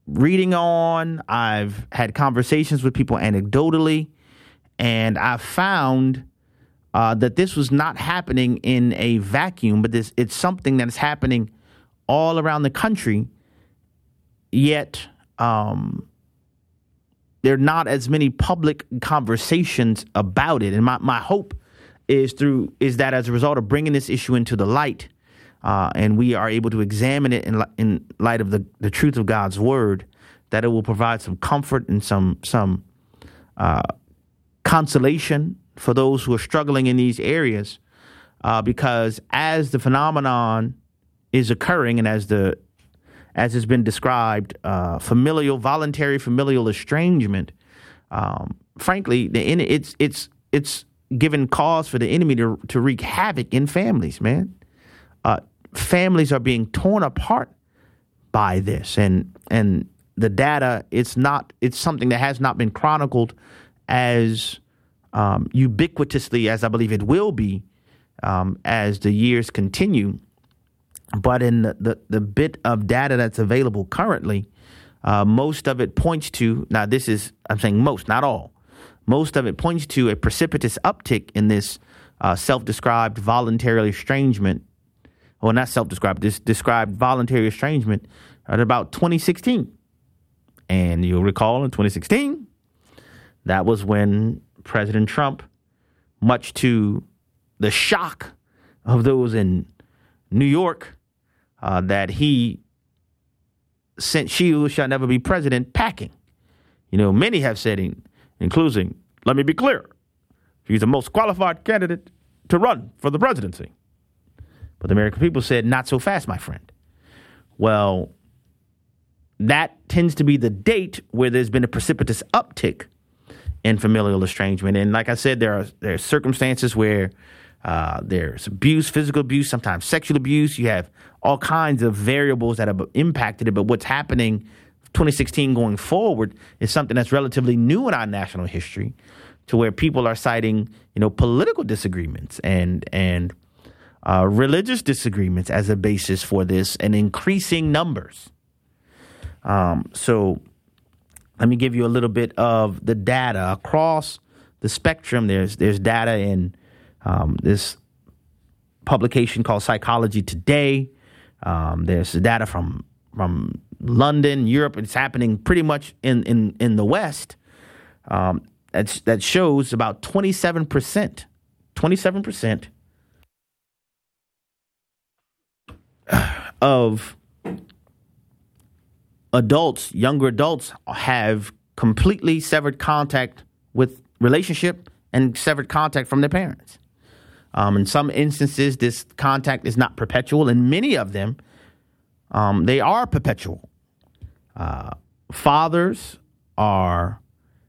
reading on, I've had conversations with people anecdotally, and I've found that this was not happening in a vacuum, but it's something that is happening all around the country. Yet there are not as many public conversations about it. And my hope is that as a result of bringing this issue into the light, and we are able to examine it in light of the truth of God's word, that it will provide some comfort and some consolation for those who are struggling in these areas, because as the phenomenon is occurring and as has been described, voluntary familial estrangement, frankly, it's given cause for the enemy to wreak havoc in families, man. Families are being torn apart by this, and the data, it's something that has not been chronicled as ubiquitously as I believe it will be as the years continue. But in the bit of data that's available currently, most of it points to, now this is, I'm saying most, not all, most of it points to a precipitous uptick in this self-described voluntary estrangement, or not self-described, this described voluntary estrangement at about 2016. And you'll recall in 2016, that was when President Trump, much to the shock of those in New York, that he sent "She Who Shall Never Be President" packing. Many have said, including, let me be clear, he's the most qualified candidate to run for the presidency. But the American people said, not so fast, my friend. Well, that tends to be the date where there's been a precipitous uptick in familial estrangement. And like I said, there are circumstances where there's abuse, physical abuse, sometimes sexual abuse. You have all kinds of variables that have impacted it. But what's happening 2016 going forward is something that's relatively new in our national history, to where people are citing, political disagreements and religious disagreements as a basis for this, and increasing numbers. So let me give you a little bit of the data across the spectrum. There's data in this publication called Psychology Today. There's data from London, Europe. It's happening pretty much in the West. That shows about 27% of adults, younger adults, have completely severed contact with relationship and severed contact from their parents. In some instances, this contact is not perpetual. In many of them, they are perpetual. Fathers are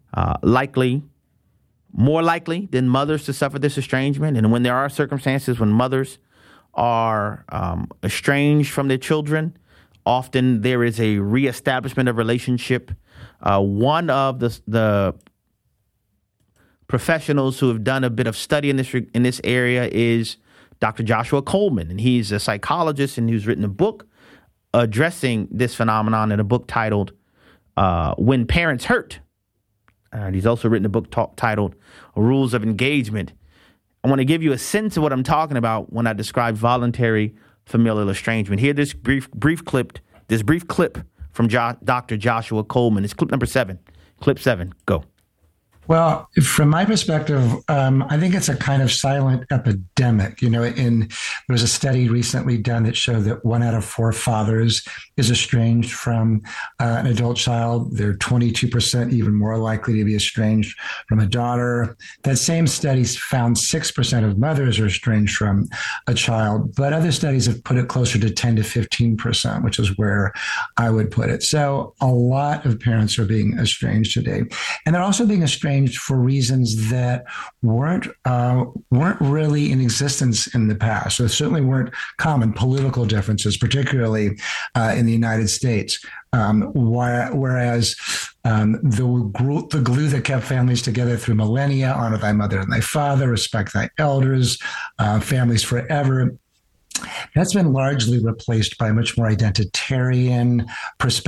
more likely than mothers to suffer this estrangement. And when there are circumstances when mothers are estranged from their children, often there is a reestablishment of relationship. One of the professionals who have done a bit of study in this area is Dr. Joshua Coleman, and he's a psychologist, and he's written a book addressing this phenomenon in a book titled "When Parents Hurt." And he's also written a book titled "Rules of Engagement." I want to give you a sense of what I'm talking about when I describe voluntary familial estrangement. Here, this brief clip from Dr. Joshua Coleman. It's clip number 7. Clip 7. Go. Well, from my perspective, I think it's a kind of silent epidemic. There was a study recently done that showed that 1 out of 4 fathers is estranged from an adult child. They're 22% even more likely to be estranged from a daughter. That same study found 6% of mothers are estranged from a child, but other studies have put it closer to 10 to 15%, which is where I would put it. So a lot of parents are being estranged today, and they're also being estranged for reasons that weren't really in existence in the past. So certainly weren't common political differences, particularly in the United States. Whereas the glue that kept families together through millennia, honor thy mother and thy father, respect thy elders, families forever, that's been largely replaced by a much more identitarian perspective